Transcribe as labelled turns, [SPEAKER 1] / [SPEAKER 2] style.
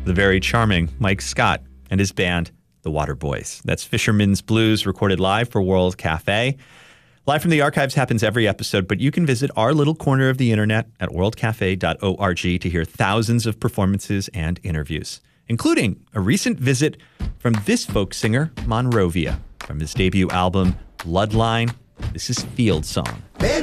[SPEAKER 1] the very charming Mike Scott and his band, the Waterboys. That's Fisherman's Blues, recorded live for World Cafe. Live from the Archives happens every episode, but you can visit our little corner of the internet at worldcafe.org to hear thousands of performances and interviews, including a recent visit from this folk singer, Monrovia. From his debut album, Bloodline, this is Field Song.
[SPEAKER 2] Man